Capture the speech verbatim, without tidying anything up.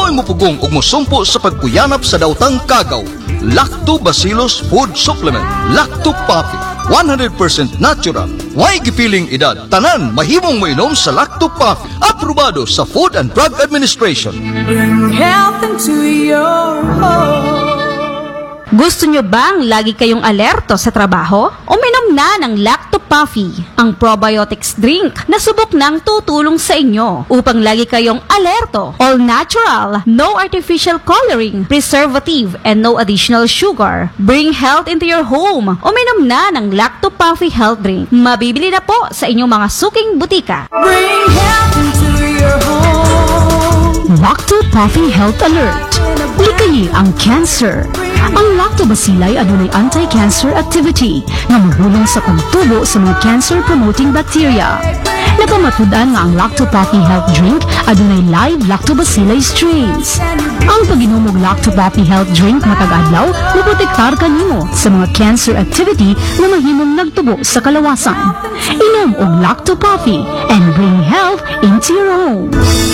Maoy mo pugong ug mosumpo sa pagkuyanap sa dawtang kagaw. Lactobacillus Food Supplement. Lacto Puffy. one hundred percent natural. Way gipiling edad. Tanan mahimong mainom sa Lacto Puffy. Aprobado sa Food and Drug Administration. Bring health into your home. Gusto nyo bang lagi kayong alerto sa trabaho? Uminom na ng Lacto Puffy, ang probiotics drink na subok nang tutulong sa inyo upang lagi kayong alerto. All natural, no artificial coloring, preservative, and no additional sugar. Bring health into your home. Uminom na ng Lacto Puffy Health Drink. Mabibili na po sa inyong mga suking butika. Bring health into your home. Lacto Puffy Health Alert. Likayi ang cancer. Ang lactobacilli adunay anti-cancer activity nga mahulong sa pagtubo sa mga cancer-promoting bacteria. Napamatudan nga ang Lacto Puffy Health Drink adunay live lactobacilli strains. Ang pag-inom og Lacto Puffy Health Drink matag adlaw maprotektar kanimo sa mga cancer activity na mahimong nagtubo sa kalawasan. Inom og Lacto Puffy and bring health into your home.